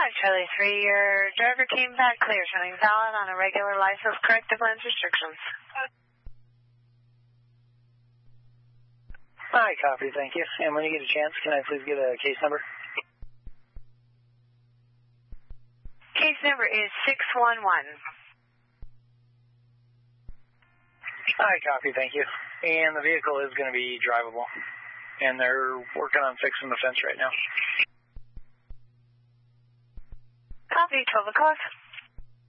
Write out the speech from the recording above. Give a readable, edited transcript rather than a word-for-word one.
Charlie 3, your driver came back clear, showing valid on a regular license, corrective lens restrictions. Hi, copy, thank you. And when you get a chance, can I please get a case number? Case number is 611. Hi, copy, thank you. And the vehicle is going to be drivable. And they're working on fixing the fence right now. Copy, 12 o'clock.